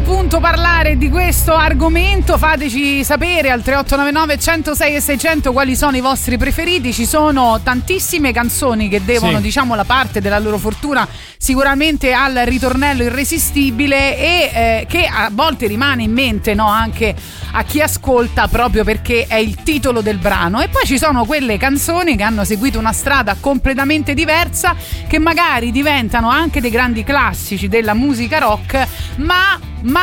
appunto parlare di questo argomento. Fateci sapere al 3899 106 e 600 quali sono i vostri preferiti. Ci sono tantissime canzoni che devono, diciamo, la parte della loro fortuna sicuramente al ritornello irresistibile e che a volte rimane in mente, no, anche a chi ascolta, proprio perché è il titolo del brano. E poi ci sono quelle canzoni che hanno seguito una strada completamente diversa, che magari diventano anche dei grandi classici della musica rock, ma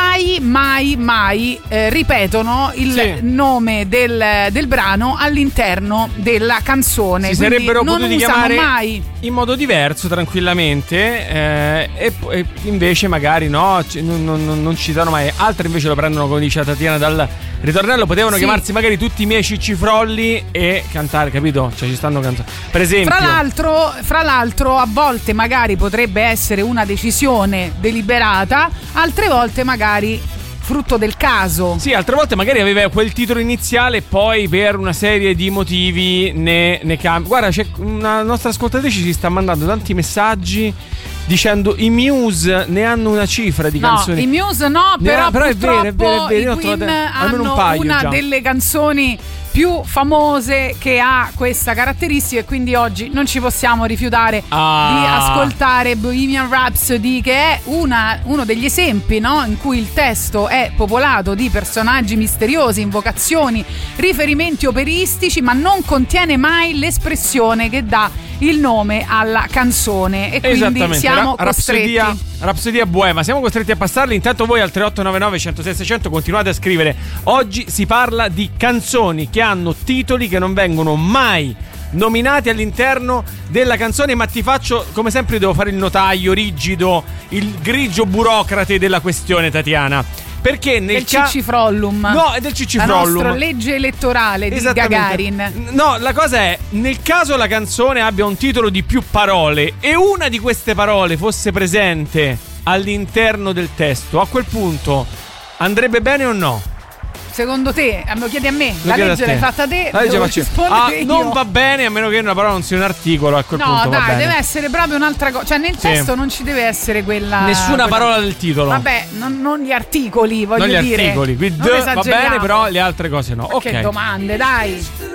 mai ripetono il nome del brano all'interno della canzone. Si quindi sarebbero non potuti usano chiamare mai in modo diverso, tranquillamente, e invece magari no, non citano mai. Altri invece lo prendono, come dice Tatiana, dal ritornello. Potevano chiamarsi magari Tutti i miei ciccifrolli e cantare, capito? Cioè ci stanno cantando. Per esempio, fra l'altro a volte magari potrebbe essere una decisione deliberata, altre volte magari frutto del caso. Sì, altre volte magari aveva quel titolo iniziale e poi per una serie di motivi ne cambia. Guarda, c'è una nostra ascoltatrice ci sta mandando tanti messaggi dicendo i Muse ne hanno una cifra di canzoni. I Muse no, però è vero, i Queen hanno una delle canzoni più famose che ha questa caratteristica, e quindi oggi non ci possiamo rifiutare di ascoltare Bohemian Rhapsody, che è uno degli esempi, no, in cui il testo è popolato di personaggi misteriosi, invocazioni, riferimenti operistici, ma non contiene mai l'espressione che dà il nome alla canzone, e quindi siamo costretti. Rapsodia Boema, siamo costretti a passarli. Intanto voi al 3899 106 600 continuate a scrivere. Oggi si parla di canzoni che hanno titoli che non vengono mai nominati all'interno della canzone, ma ti faccio, come sempre, devo fare il notaio rigido, il grigio burocrate della questione, Tatiana. Perché nel Cicifrollum. No, è del Cicifrollum. La nostra legge elettorale di Gagarin. No, la cosa è, nel caso la canzone abbia un titolo di più parole e una di queste parole fosse presente all'interno del testo, a quel punto andrebbe bene o no? Secondo te? Lo chiedi a me? La legge l'hai fatta te? Non va bene a meno che una parola non sia un articolo. A quel punto va bene. Deve essere proprio un'altra cosa. Cioè nel testo non ci deve essere nessuna parola del titolo. Vabbè, non gli articoli, voglio dire. Non gli articoli, va bene, però le altre cose no. Che domande, dai.